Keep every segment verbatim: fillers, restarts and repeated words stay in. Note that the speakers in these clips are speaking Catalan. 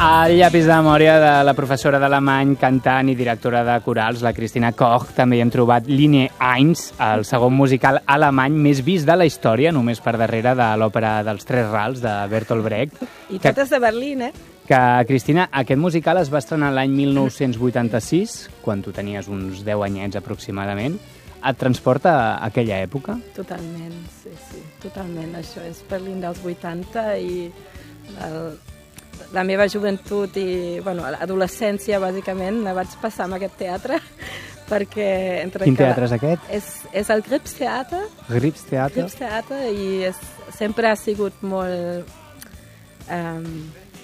El llapis de memòria de la professora d'alemany, cantant i directora de corals, la Christina Koch. També hi hem trobat Linie eins, el segon musical alemany més vist de la història, només per darrere de l'òpera dels Tres Rals, de Bertolt Brecht. I tot és de Berlín, eh? Que, Cristina, aquest musical es va estrenar l'any mil nou-cents vuitanta-sis, quan tu tenies uns deu anyets aproximadament. Et transporta a aquella època? Totalment, sí, sí, totalment. Això és Berlín dels vuitanta i el, la meva joventut i, bueno, l'adolescència, bàsicament, la vaig passar amb aquest teatre, perquè... Entre Quin teatre és aquest? És, és el Grips Theater. Grips Theater? Grips Theater, i és, sempre ha sigut molt... Um,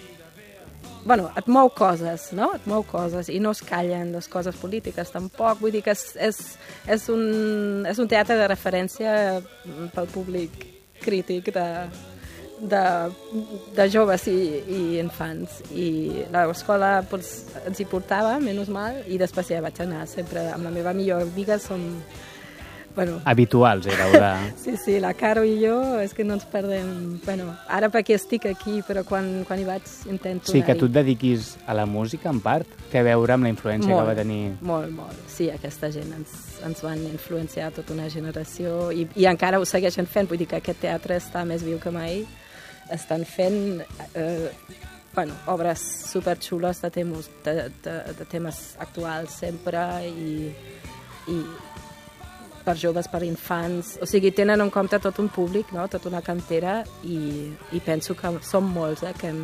bueno, et mou coses, no? Et mou coses, i no es callen les coses polítiques, tampoc. Vull dir que és, és, és, un, és un teatre de referència pel públic crític de, de, de joves i, i infants. I l'escola pues, ens hi portava, menys mal, i després ja vaig anar sempre amb la meva millor amiga. Som... Bueno, habituals, éreu de... Sí, sí, la Caro i jo, és que no ens perdem... Bueno, ara perquè estic aquí, però quan, quan hi vaig intento... Sí, que tu et dediquis a la música, en part, té a veure amb la influència molt, que va tenir... Molt, molt. Sí, aquesta gent ens, ens van influenciar tota una generació i, i encara ho segueixen fent. Vull dir que aquest teatre està més viu que mai. Estan fent... Eh, bueno, obres superxules de temes, de, de, de temes actuals sempre i... i per joves, per infants, o sigui, tenen en compte tot un públic, no? Tota una cantera, i, i penso que som molts, eh, que hem,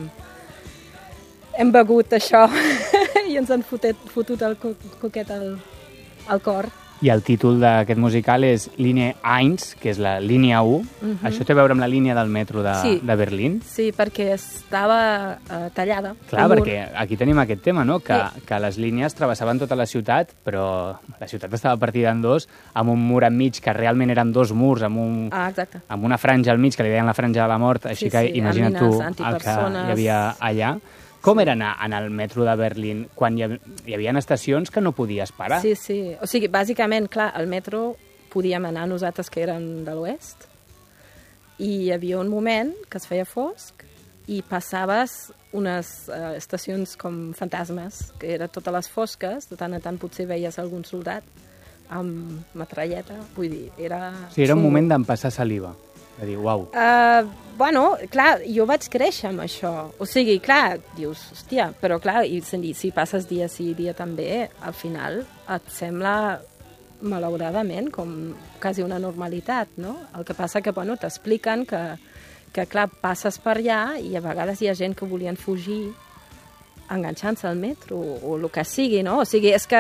hem begut això i ens han fotet, fotut el co coquet al, al cor. I el títol d'aquest musical és Linie eins, que és la línia u. Uh-huh. Això té a veure amb la línia del metro de, sí. de Berlín? Sí, perquè estava uh, tallada. Clar, perquè aquí tenim aquest tema, no? Que, sí. que les línies travessaven tota la ciutat, però la ciutat estava partida en dos, amb un mur enmig, que realment eren dos murs, amb, un, ah, exacte. amb una franja al mig, que li deien la franja de la mort, així sí, que sí, imagina't tu el que hi havia allà. Com era anar en el metro de Berlín quan hi, hi havia estacions que no podies parar? Sí, sí. O sigui, bàsicament, clar, al metro podíem anar nosaltres que érem de l'oest i hi havia un moment que es feia fosc i passaves unes uh, estacions com fantasmes, que eren totes les fosques, de tant en tant potser veies algun soldat amb metralleta, vull dir, era... Sí, era un moment d'empassar saliva. De dir, uau. Uh, bueno, clar, jo vaig créixer amb això. O sigui, clar, dius, hòstia, però clar, i si passes dia sí, dia també, al final et sembla, malauradament, com quasi una normalitat, no? El que passa que, bueno, t'expliquen que, que, clar, passes per allà i a vegades hi ha gent que volien fugir enganxant-se al metro o el que sigui, no? O sigui, és que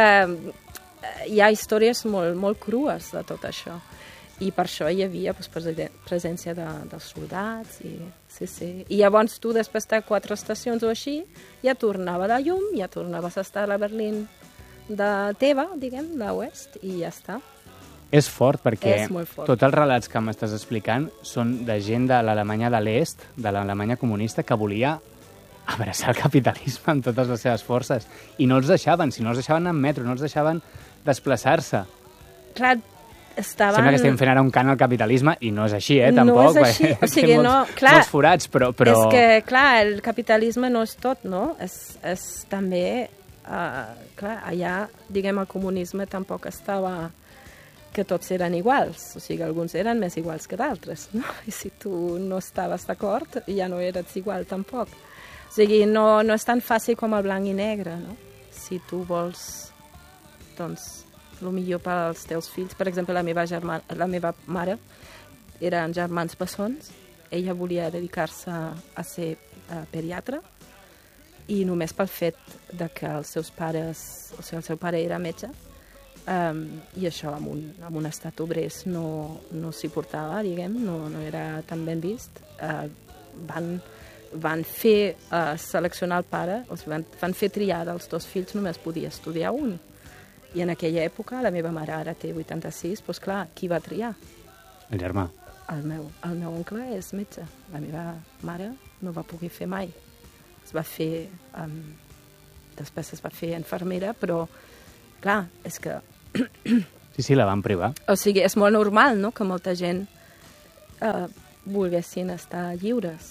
hi ha històries molt, molt crues de tot això. I per això hi havia doncs, presència de, dels soldats. I, sí, sí. I llavors tu, després de quatre estacions o així, ja tornava la llum, ja tornaves a estar a la Berlín de teva, diguem, de l'oest, i ja està. És fort, perquè és molt fort. Tots els relats que m'estàs explicant són de gent de l'Alemanya de l'est, de l'Alemanya comunista, que volia abraçar el capitalisme amb totes les seves forces. I no els deixaven, si no els deixaven en metro, no els deixaven desplaçar-se. Clar, estaven... Sembla que estem fent ara un cant al capitalisme i no és així, eh, tampoc. No és així, o sigui, molts, no, clar... Molts forats, però, però... És que, clar, el capitalisme no és tot, no? És, és també... Uh, clar, allà, diguem, el comunisme tampoc estava que tots eren iguals, o sigui, alguns eren més iguals que d'altres, no? I si tu no estaves d'acord, ja no eres igual tampoc. O sigui, no, no és tan fàcil com el blanc i negre, no? Si tu vols, doncs, el millor pels teus fills. Per exemple, la meva, germana, la meva mare eren germans bessons. Ella volia dedicar-se a ser uh, pediatra i només pel fet de que els seus pares, o sigui, el seu pare era metge, um, i això amb un, amb un estat obrers no, no s'hi portava, diguem, no, no era tan ben vist. Uh, van, van fer uh, seleccionar el pare, o sigui, van, van fer triar dels dos fills, només podia estudiar un. I en aquella època, la meva mare ara té vuitanta-sis, doncs clar, qui va triar? El germà. El meu, el meu oncle és metge. La meva mare no va poder fer mai. Es va fer... Um, després es va fer infermera, però, clar, és que... Sí, sí, la van privar. O sigui, és molt normal, no?, que molta gent uh, volguessin estar lliures.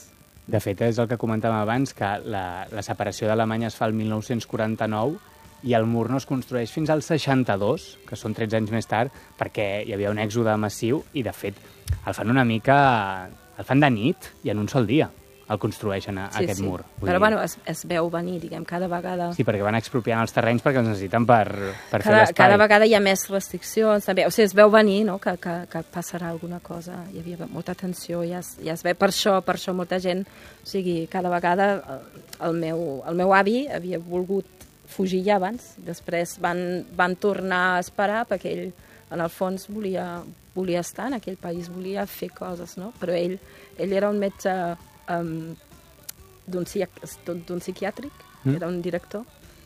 De fet, és el que comentàvem abans, que la, la separació d'Alemanya es fa el mil nou-cents quaranta-nou i el mur no es construeix fins al seixanta-dos, que són tretze anys més tard, perquè hi havia un èxode massiu i, de fet, el fan una mica... el fan de nit i en un sol dia el construeixen, a, sí, aquest sí. mur. Vull Però, dir... bueno, es, es veu venir, diguem, cada vegada... Sí, perquè van expropiant els terrenys perquè els necessiten per, per cada, fer l'espai. Cada vegada hi ha més restriccions, també. O sigui, es veu venir, no?, que, que, que passarà alguna cosa. Hi havia molta tensió, ja es, ja es ve. Per això, per això molta gent... O sigui, cada vegada el meu, el meu avi havia volgut fugir ja abans, després van, van tornar a esperar perquè ell, en el fons, volia, volia estar en aquell país, volia fer coses, no? Però ell, ell era un metge um, d'un psiquiàtric, mm. era un director,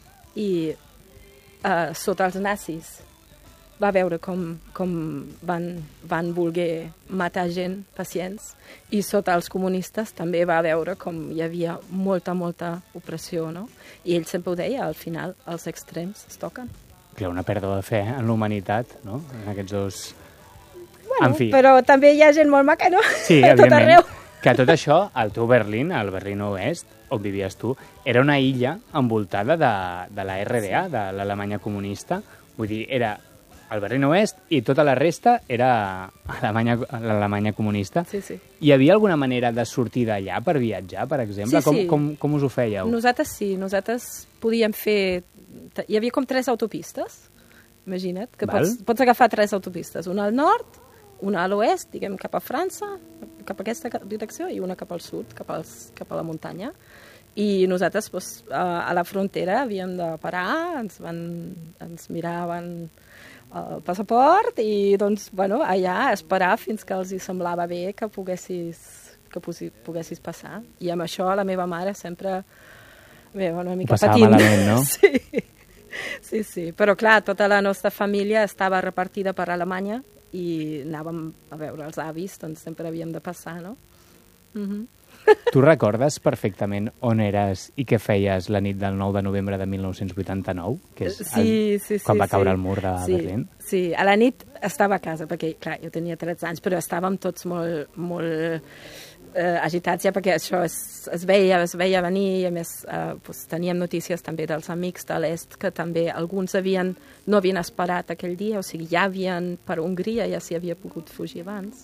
i uh, sota els nazis va veure com, com van, van voler matar gent, pacients, i sota els comunistes també va veure com hi havia molta, molta opressió, no? I ell sempre ho deia, al final els extrems es toquen. Clar, una pèrdua de fe en la humanitat, no?, en aquests dos... Bueno, en fi. Però també hi ha gent molt maca, no? Sí, a tot arreu. Que tot això, al teu Berlín, al Berlín Oest, on vivies tu, era una illa envoltada de, de la R D A, sí. de l'Alemanya comunista. Vull dir, era el Berlín Oest i tota la resta era l'Alemanya comunista. Sí, sí. Hi havia alguna manera de sortir d'allà per viatjar, per exemple? Sí, sí. Com, com, com us ho fèieu? Nosaltres sí, nosaltres podíem fer... Hi havia com tres autopistes, imagina't, que pots, pots agafar tres autopistes, una al nord, una a l'oest, diguem, cap a França, cap a aquesta direcció, i una cap al sud, cap, als, cap a la muntanya. I nosaltres, doncs, a la frontera havíem de parar, ens, van, ens miraven el passaport i, doncs, bueno, allà esperar fins que els hi semblava bé que poguessis, que poguessis passar. I amb això la meva mare sempre... Bé, una mica passava patint. Malament, no? Sí. sí, sí. Però, clar, tota la nostra família estava repartida per Alemanya i anàvem a veure els avis, doncs sempre havíem de passar, no? Mm-hmm. Tu recordes perfectament on eres i què feies la nit del nou de novembre de mil nou-cents vuitanta-nou? Que és sí, el, sí, sí, quan va caure sí. el mur de sí, Berlín? Sí, a la nit estava a casa, perquè, clar, jo tenia tretze anys, però estàvem tots molt, molt eh, agitats ja, perquè això es, es, veia, es veia venir, i a més eh, doncs, teníem notícies també dels amics de l'est, que també alguns havien, no havien esperat aquell dia, o sigui, ja havien per Hongria, ja s'hi havia pogut fugir abans,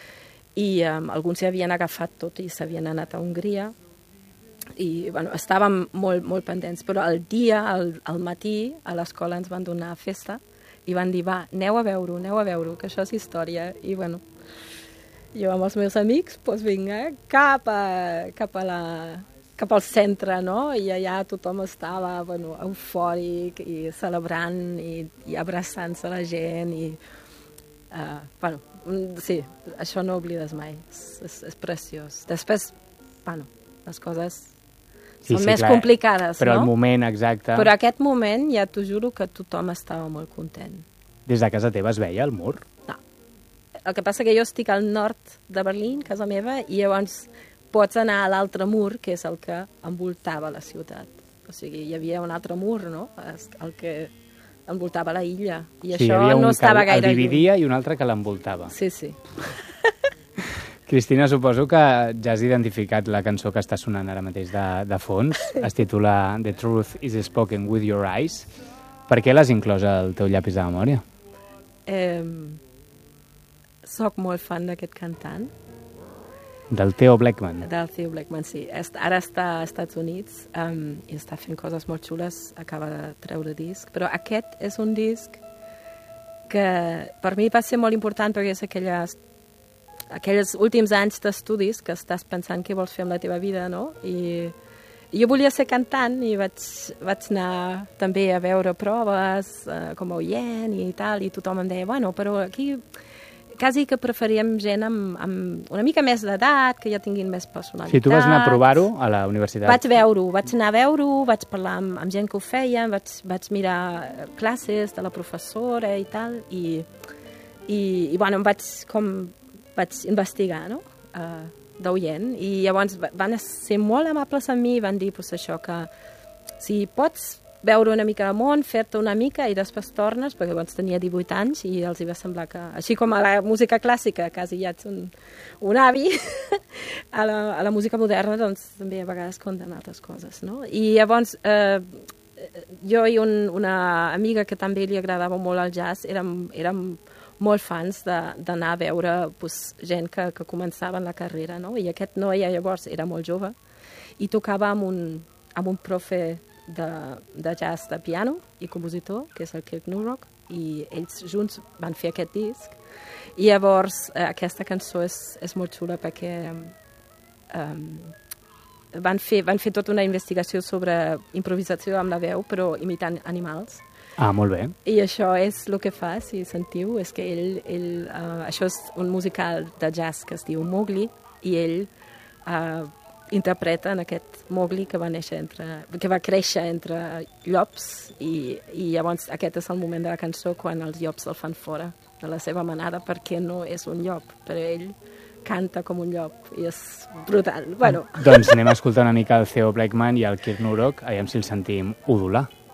i um, alguns s'hi havien agafat tot i s'havien anat a Hongria, i bueno, estàvem molt, molt pendents, però el dia, al, al matí, a l'escola ens van donar festa i van dir, va, aneu a veure-ho, aneu a veure-ho, que això és història. I bueno, jo amb els meus amics, doncs vinga, cap, a, cap, a la, cap al centre, no? I allà tothom estava, bueno, eufòric i celebrant i, i abraçant-se la gent i, uh, bueno, sí, això no oblides mai, és, és, és preciós. Després, bueno, les coses sí, són sí, més clar, complicades, però no? Però el moment exacte... Però aquest moment, ja t'ho juro que tothom estava molt content. Des de casa teva es veia el mur? No. El que passa que jo estic al nord de Berlín, casa meva, i llavors pots anar a l'altre mur, que és el que envoltava la ciutat. O sigui, hi havia un altre mur, no?, el que envoltava la illa, i sí, això no estava gaire lluny. El dividia i un altre que l'envoltava. Sí, sí. Cristina, suposo que ja has identificat la cançó que està sonant ara mateix de, de fons. Es titula The Truth is Spoken with Your Eyes. Per què l'has inclòs al teu llapis de memòria? Eh, soc molt fan d'aquest cantant. Del Theo Blackman. Del Theo Blackman, sí. Ara està als Estats Units um, i està fent coses molt xules, acaba de treure disc, però aquest és un disc que per mi va ser molt important perquè és aquelles, aquells últims anys d'estudis que estàs pensant què vols fer amb la teva vida, no? I, i jo volia ser cantant i vaig, vaig anar també a veure proves uh, com a oient i tal, i tothom em deia, bueno, però aquí... quasi que preferíem gent amb, amb una mica més d'edat, que ja tinguin més personalitat. Sí, tu vas anar a provar-ho a la universitat. Vaig veure-ho, vaig anar a veure-ho, vaig parlar amb, amb gent que ho feia, vaig, vaig mirar classes de la professora i tal, i, i, i bueno, em vaig, com, vaig investigar, no?, uh, d'oient, i llavors van ser molt amables amb mi i van dir, pues, això, que si pots veure una mica el món, fer-te una mica i després tornes, perquè llavors tenia divuit anys i els hi va semblar que, així com a la música clàssica, quasi ja ets un, un avi, a la, a la música moderna doncs també a vegades compten altres coses, no? I llavors eh, jo i un, una amiga que també li agradava molt el jazz érem, érem molt fans d'anar a veure pues, gent que, que començava en la carrera, no? I aquest noi llavors era molt jove i tocava amb un, amb un profe de, de jazz de piano i compositor, que és el Kirk Nurok, i ells junts van fer aquest disc. I llavors eh, aquesta cançó és, és molt xula perquè um, van, fer, van fer tota una investigació sobre improvisació amb la veu, però imitant animals. Ah, molt bé. I això és el que fa, si sentiu, és que ell, ell uh, això és un musical de jazz que es diu Mowgli, i ell uh, interpreta en aquest Mowgli que va néixer entre, que va créixer entre llops, i, i llavors aquest és el moment de la cançó quan els llops el fan fora de la seva manada, perquè no és un llop, però ell canta com un llop i és brutal. Bueno. Doncs anem a escoltar una mica el Theo Blackman i el Kirk Nurok, aviam si el sentim udolar.